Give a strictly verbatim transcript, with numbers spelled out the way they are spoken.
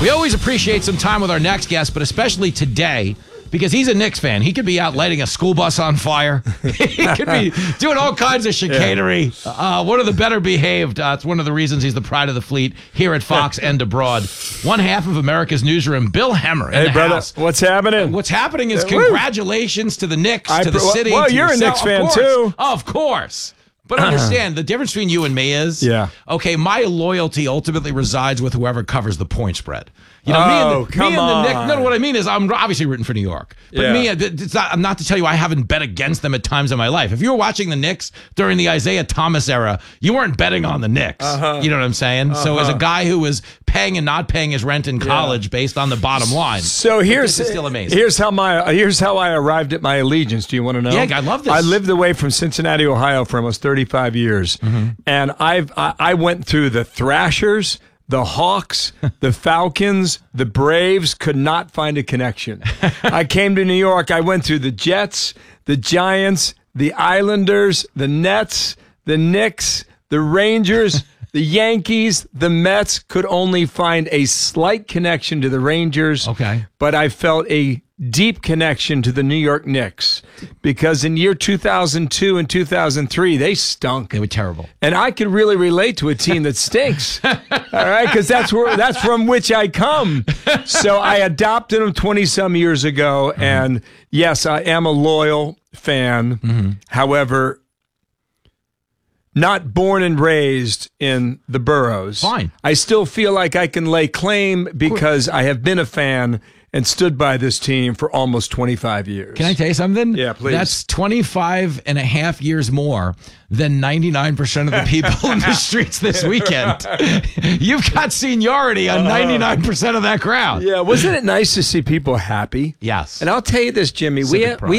We always appreciate some time with our next guest, but especially today, because he's a Knicks fan. He could be out lighting a school bus on fire. He could be doing all kinds of chicanery. Yeah. Uh, one of the better behaved. Uh, it's one of the reasons he's the pride of the fleet here at Fox and abroad. One half of America's newsroom, Bill Hemmer. In hey, the brother, house. What's happening? What's happening is uh, congratulations to the Knicks, I, to the city. Well, to you're a Knicks fan, too. Of course. But understand, the difference between you and me is, yeah. okay, my loyalty ultimately resides with whoever covers the point spread. You know, oh, me and the, come me and the Knicks, on. no, what I mean is I'm obviously rooting for New York. But yeah. me, it's not, I'm not to tell you I haven't bet against them at times in my life. If you were watching the Knicks during the Isaiah Thomas era, you weren't betting on the Knicks. Uh-huh. You know what I'm saying? Uh-huh. So as a guy who was paying and not paying his rent in college yeah. based on the bottom line, so here's this is still amazing. Here's how my here's how I arrived at my allegiance. Do you want to know? Yeah, I love this. I lived away from Cincinnati, Ohio, for almost thirty-five years, mm-hmm. and I've I, I went through the Thrashers, the Hawks, the Falcons, the Braves. Could not find a connection. I came to New York. I went through the Jets, the Giants, the Islanders, the Nets, the Knicks, the Rangers, the Yankees, the Mets. Could only find a slight connection to the Rangers. Okay. But I felt a deep connection to the New York Knicks because in year two thousand two and two thousand three, they stunk. They were terrible. And I could really relate to a team that stinks. All right, because that's where that's from which I come. So I adopted them twenty some years ago, mm-hmm. and yes, I am a loyal fan. Mm-hmm. However, not born and raised in the boroughs. Fine. I still feel like I can lay claim because I have been a fan and stood by this team for almost twenty-five years. Can I tell you something? Yeah, please. That's twenty-five and a half years more than ninety-nine percent of the people in the streets this weekend. You've got seniority on ninety-nine percent of that crowd. Yeah, wasn't it nice to see people happy? Yes. And I'll tell you this, Jimmy. Civic we have, pride. we